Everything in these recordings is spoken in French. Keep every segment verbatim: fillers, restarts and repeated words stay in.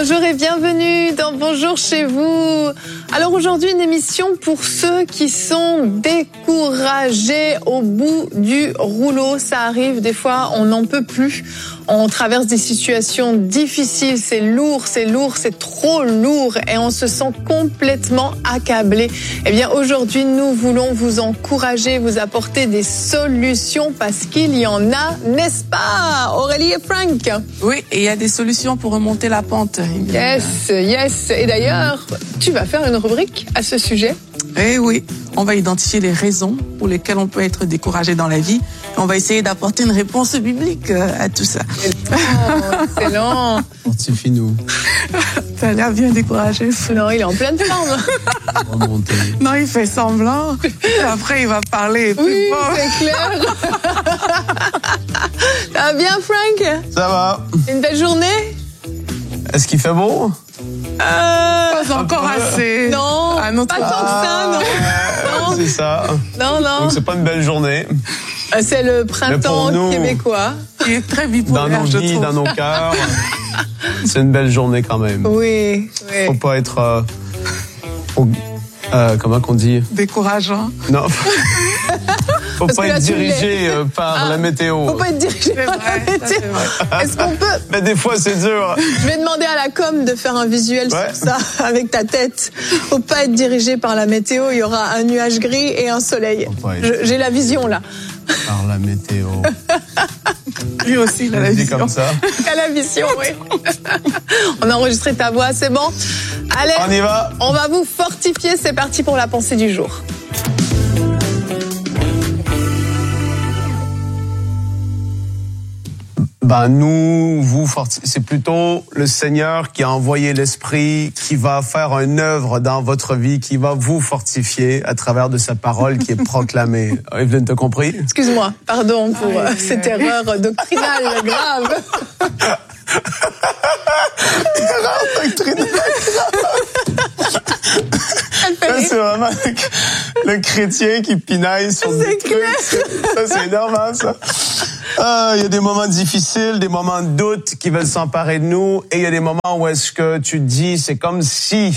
Bonjour et bienvenue dans Bonjour chez vous. Alors aujourd'hui, une émission pour ceux qui sont découragés au bout du rouleau. Ça arrive, des fois, on n'en peut plus. On traverse des situations difficiles, c'est lourd, c'est lourd, c'est trop lourd et on se sent complètement accablé. Eh bien, aujourd'hui, nous voulons vous encourager, vous apporter des solutions parce qu'il y en a, n'est-ce pas, Aurélie et Frank? Oui, et il y a des solutions pour remonter la pente. Yes, yes. Et d'ailleurs, tu vas faire une rubrique à ce sujet. Eh oui, on va identifier les raisons pour lesquelles on peut être découragé dans la vie. On va essayer d'apporter une réponse biblique à tout ça. Oh, excellent. Fortifie-nous. T'as l'air bien découragé. Non, il est en pleine forme. Remonter. Non, il fait semblant. Après, il va parler. Oui, bon. c'est clair. Ça va bien, Frank? Ça va. Une belle journée? Est-ce qu'il fait beau? Euh... Pas encore assez. Non, Un autre... pas tant que ça, non. non. C'est ça. Non, non. Donc c'est pas une belle journée. C'est le printemps nous, québécois. Il est très bipolaire, dans nos je vies, trouve. dans nos cœurs, c'est une belle journée quand même. Oui, oui. Faut pas être... Euh, faut, euh, comment qu'on dit? Décourageant. Non. Faut Parce pas que là, être tu l'es. dirigé euh, par Ah, la météo. Faut pas être dirigé C'est par vrai, la ça, c'est météo. vrai. Est-ce qu'on peut... Mais des fois, c'est dur. Je vais demander à la com de faire un visuel Ouais. sur ça, avec ta tête. Faut pas être dirigé par la météo, il y aura un nuage gris et un soleil. Faut pas être- Je- J'ai la vision, là. Par la météo. Lui aussi, il a On la dit vision. comme ça. À la vision, oui. On a enregistré ta voix, c'est bon? Allez, On y va. on va vous fortifier, c'est parti pour la pensée du jour. Ben nous, vous, forti- c'est plutôt le Seigneur qui a envoyé l'Esprit, qui va faire une œuvre dans votre vie, qui va vous fortifier à travers de sa parole qui est proclamée. Evelyne, t'as compris? Excuse-moi, pardon pour euh, Aïe, cette aïe. erreur doctrinale grave. Elle fait Ça, rire. c'est vraiment le, le chrétien qui pinaille sur des C'est trucs. clair. Ça, c'est énorme, ça. Ah, il y a des moments difficiles, des moments de doute qui veulent s'emparer de nous, et il y a des moments où est-ce que tu te dis, c'est comme si,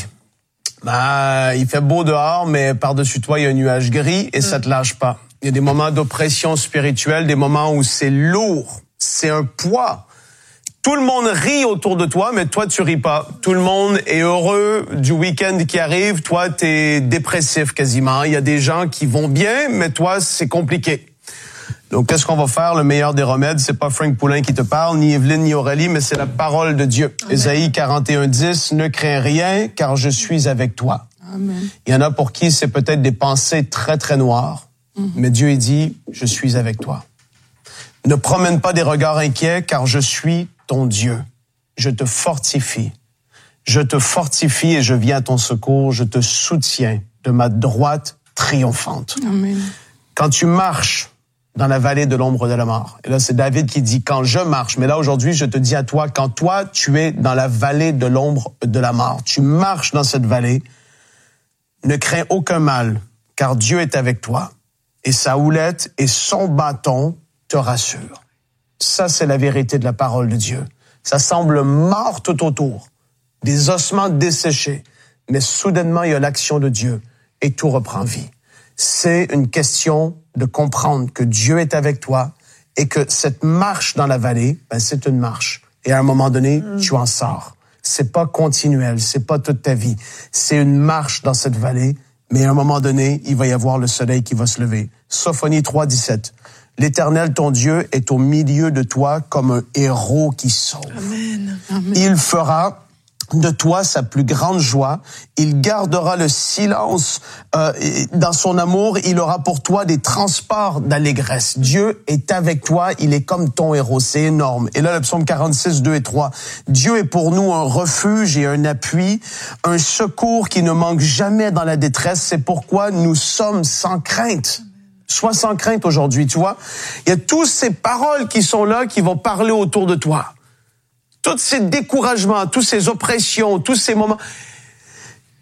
ben, il fait beau dehors, mais par-dessus toi, il y a un nuage gris, et ça te lâche pas. Il y a des moments d'oppression spirituelle, des moments où c'est lourd, c'est un poids. Tout le monde rit autour de toi, mais toi, tu ris pas. Tout le monde est heureux du week-end qui arrive. Toi, t'es dépressif quasiment. Il y a des gens qui vont bien, mais toi, c'est compliqué. Donc, qu'est-ce qu'on va faire? Le meilleur des remèdes, c'est pas Frank Poulin qui te parle, ni Evelyne, ni Aurélie, mais c'est la parole de Dieu. Amen. Ésaïe quarante et un dix, ne crains rien, car je suis avec toi. Amen. Il y en a pour qui c'est peut-être des pensées très, très noires, mm-hmm. mais Dieu il dit, je suis avec toi. Ne promène pas des regards inquiets, car je suis ton Dieu. Je te fortifie. Je te fortifie et je viens à ton secours. Je te soutiens de ma droite triomphante. Amen. Quand tu marches dans la vallée de l'ombre de la mort, et là c'est David qui dit quand je marche, mais là aujourd'hui je te dis à toi, quand toi tu es dans la vallée de l'ombre de la mort, tu marches dans cette vallée, ne crains aucun mal, car Dieu est avec toi, et sa houlette et son bâton te rassurent. Ça, c'est la vérité de la parole de Dieu. Ça semble mort tout autour, des ossements desséchés, mais soudainement, il y a l'action de Dieu et tout reprend vie. C'est une question de comprendre que Dieu est avec toi et que cette marche dans la vallée, ben, c'est une marche. Et à un moment donné, mmh. tu en sors. C'est pas continuel, c'est pas toute ta vie. C'est une marche dans cette vallée, mais à un moment donné, il va y avoir le soleil qui va se lever. Sophonie trois, dix-sept. L'Éternel, ton Dieu, est au milieu de toi comme un héros qui sauve. Amen. Amen. Il fera de toi sa plus grande joie. Il gardera le silence euh, dans son amour. Il aura pour toi des transports d'allégresse. Dieu est avec toi. Il est comme ton héros. C'est énorme. Et là, le psaume quarante-six, deux et trois. Dieu est pour nous un refuge et un appui, un secours qui ne manque jamais dans la détresse. C'est pourquoi nous sommes sans crainte. Sois sans crainte aujourd'hui, tu vois. Il y a toutes ces paroles qui sont là, qui vont parler autour de toi. Tous ces découragements, toutes ces oppressions, tous ces moments.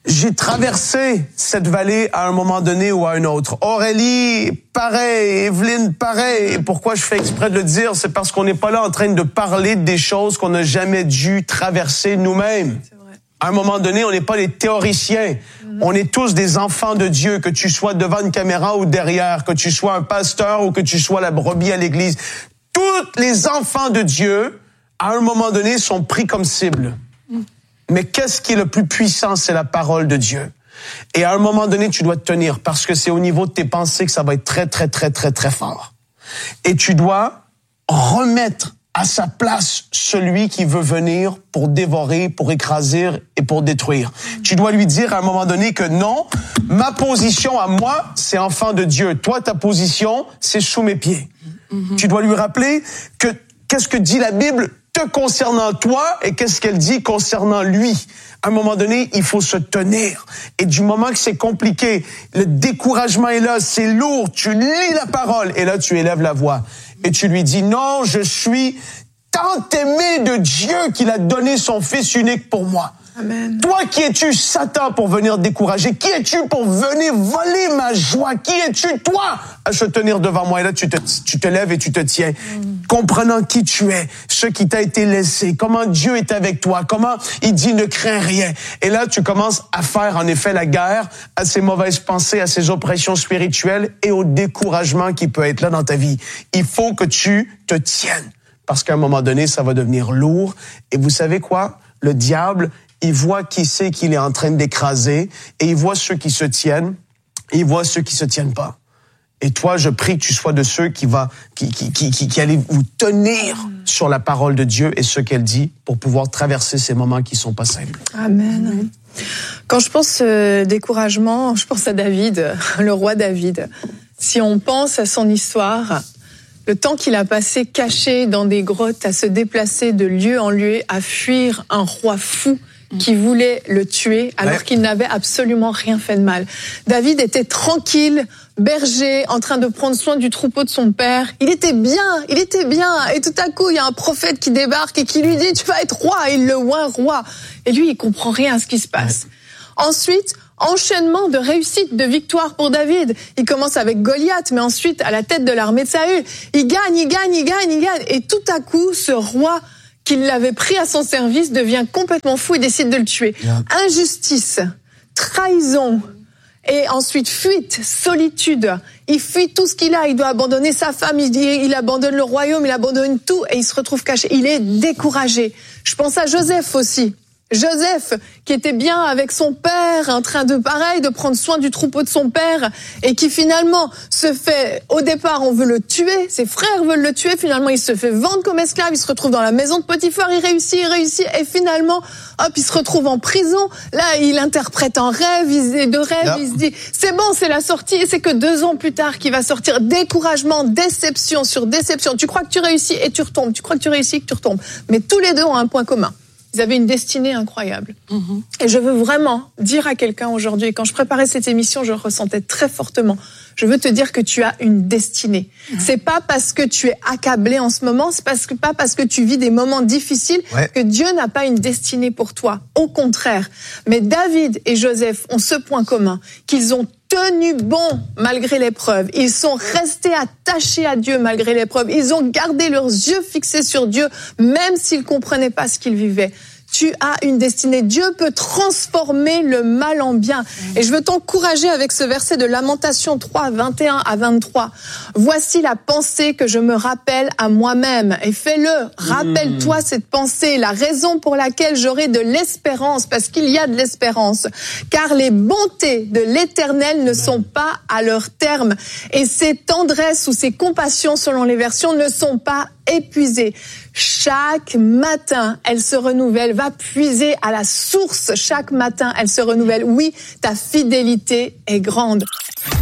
J'ai traversé cette vallée à un moment donné ou à un autre. Aurélie, pareil. Evelyne, pareil. Et pourquoi je fais exprès de le dire? C'est parce qu'on n'est pas là en train de parler des choses qu'on n'a jamais dû traverser nous-mêmes. C'est vrai. À un moment donné, on n'est pas les théoriciens. Mm-hmm. On est tous des enfants de Dieu, que tu sois devant une caméra ou derrière, que tu sois un pasteur ou que tu sois la brebis à l'église. Tous les enfants de Dieu, à un moment donné, sont pris comme cible. Mais qu'est-ce qui est le plus puissant? C'est la parole de Dieu. Et à un moment donné, tu dois te tenir parce que c'est au niveau de tes pensées que ça va être très, très, très, très, très fort. Et tu dois remettre à sa place celui qui veut venir pour dévorer, pour écraser et pour détruire. Tu dois lui dire à un moment donné que non, ma position à moi, c'est enfant de Dieu. Toi, ta position, c'est sous mes pieds. Mm-hmm. Tu dois lui rappeler que qu'est-ce que dit la Bible te concernant toi et qu'est-ce qu'elle dit concernant lui. À un moment donné, il faut se tenir. Et du moment que c'est compliqué, le découragement est là, c'est lourd, tu lis la parole et là tu élèves la voix. Et tu lui dis, non, je suis tant aimé de Dieu qu'il a donné son Fils unique pour moi. Amen. Toi, qui es-tu, Satan, pour venir décourager? Qui es-tu pour venir voler ma joie? Qui es-tu, toi, à se tenir devant moi? Et là, tu te, tu te lèves et tu te tiens, mm. comprenant qui tu es, ce qui t'a été laissé, comment Dieu est avec toi, comment il dit ne crains rien. Et là, tu commences à faire, en effet, la guerre à ces mauvaises pensées, à ces oppressions spirituelles et au découragement qui peut être là dans ta vie. Il faut que tu te tiennes. Parce qu'à un moment donné, ça va devenir lourd. Et vous savez quoi? Le diable, il voit qui c'est qu'il est en train d'écraser et il voit ceux qui se tiennent et il voit ceux qui se tiennent pas. Et toi, je prie que tu sois de ceux qui va, qui, qui, qui, qui, qui allez vous tenir sur la parole de Dieu et ce qu'elle dit pour pouvoir traverser ces moments qui sont pas simples. Amen. Quand je pense euh, découragement, je pense à David, le roi David. Si on pense à son histoire, le temps qu'il a passé caché dans des grottes, à se déplacer de lieu en lieu, à fuir un roi fou qui voulait le tuer alors ouais. qu'il n'avait absolument rien fait de mal. David était tranquille, berger, en train de prendre soin du troupeau de son père. Il était bien, il était bien. Et tout à coup, il y a un prophète qui débarque et qui lui dit « Tu vas être roi !» Et il le oint roi. Et lui, il comprend rien à ce qui se passe. Ouais. Ensuite, enchaînement de réussite, de victoire pour David. Il commence avec Goliath, mais ensuite, à la tête de l'armée de Saül, il gagne, il gagne, il gagne, il gagne. Et tout à coup, ce roi qui l'avait pris à son service devient complètement fou et décide de le tuer. Yeah. Injustice, trahison, et ensuite fuite, solitude. Il fuit tout ce qu'il a, il doit abandonner sa femme, il, dit, il abandonne le royaume, il abandonne tout et il se retrouve caché. Il est découragé. Je pense à Joseph aussi. Joseph, qui était bien avec son père, en train de pareil, de prendre soin du troupeau de son père, et qui finalement se fait, au départ, on veut le tuer, ses frères veulent le tuer, finalement il se fait vendre comme esclave, il se retrouve dans la maison de Potiphar, il réussit, il réussit, et finalement, hop, il se retrouve en prison. Là, il interprète un rêve, il, de rêve, yep. il se dit, c'est bon, c'est la sortie, et c'est que deux ans plus tard qu'il va sortir. Découragement, déception sur déception. Tu crois que tu réussis et tu retombes, tu crois que tu réussis et que tu retombes. Mais tous les deux ont un point commun. Ils avaient une destinée incroyable. Mmh. Et je veux vraiment dire à quelqu'un aujourd'hui, et quand je préparais cette émission, je le ressentais très fortement, je veux te dire que tu as une destinée. Mmh. C'est pas parce que tu es accablé en ce moment, c'est parce que, pas parce que tu vis des moments difficiles ouais. que Dieu n'a pas une destinée pour toi. Au contraire. Mais David et Joseph ont ce point commun, qu'ils ont tenu bon malgré l'épreuve. Ils sont restés attachés à Dieu malgré l'épreuve. Ils ont gardé leurs yeux fixés sur Dieu, même s'ils comprenaient pas ce qu'ils vivaient. Tu as une destinée. Dieu peut transformer le mal en bien. Et je veux t'encourager avec ce verset de Lamentation trois, vingt et un à vingt-trois. Voici la pensée que je me rappelle à moi-même. Et fais-le. Rappelle-toi mmh. cette pensée, la raison pour laquelle j'aurai de l'espérance, parce qu'il y a de l'espérance. Car les bontés de l'Éternel ne sont pas à leur terme. Et ses tendresses ou ses compassions, selon les versions, ne sont pas épuisées. Chaque matin, elle se renouvelle. Va puiser à la source. Chaque matin, elle se renouvelle. Oui, ta fidélité est grande.